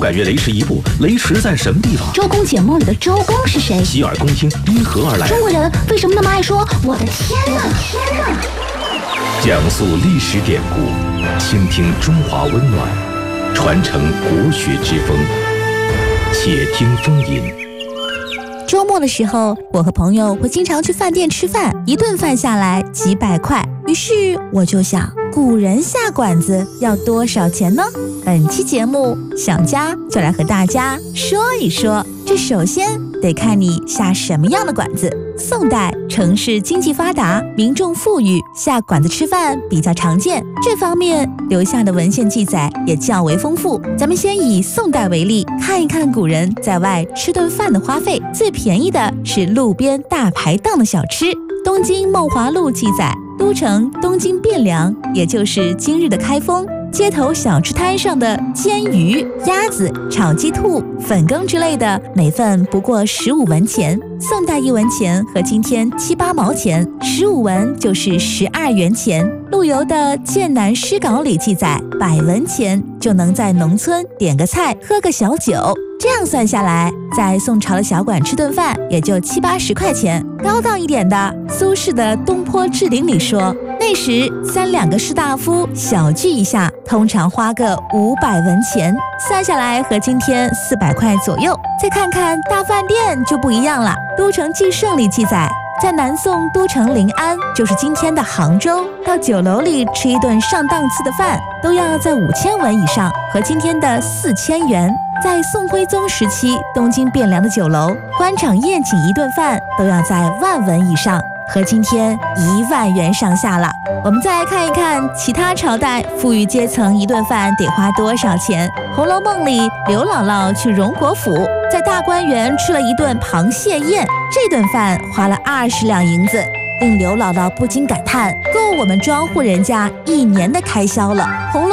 敢越雷池一步，雷池在什么地方？ 周公解梦里的周公是谁？ 洗耳恭听，因何而来？ 中国人为什么那么爱说我的天哪？ 讲述历史典故，倾听中华温暖，传承国学之风。且听风吟。 周末的时候，我和朋友会经常去饭店吃饭，一顿饭下来几百块。于是我就想，古人下馆子要多少钱呢？本期节目，想家就来和大家说一说。这首先得看你下什么样的馆子。宋代城市经济发达，民众富裕，下馆子吃饭比较常见，这方面留下的文献记载也较为丰富。咱们先以宋代为例，看一看古人在外吃顿饭的花费。最便宜的是路边大排档的小吃。东京梦华录记载，都城东京汴梁，也就是今日的开封，街头小吃摊上的煎鱼、鸭子、炒鸡兔、粉羹之类的，每份不过15文钱。宋代1文钱和今天7、8毛钱，15文就是12元钱。陆游的《剑南诗稿》里记载，100文钱就能在农村点个菜、喝个小酒。这样算下来，在宋朝的小馆吃顿饭也就70、80块钱。高档一点的，苏轼的《东坡志林》里说，那时3、2个士大夫小聚一下，通常花个500文钱，算下来和今天400块左右。再看看大饭店就不一样了，《都城纪胜》里记载，在南宋都城临安，就是今天的杭州，到酒楼里吃一顿上档次的饭，都要在5000文以上，和今天的4000元。在宋徽宗时期，东京汴梁的酒楼，官场宴请一顿饭都要在10000文以上，和今天1万元上下了。我们再来看一看其他朝代富裕阶层一顿饭得花多少钱。《红楼梦》里，刘姥姥去荣国府，在大观园吃了一顿螃蟹宴，这顿饭花了20两银子，令刘姥姥不禁感叹，够我们庄户人家1年的开销了。红楼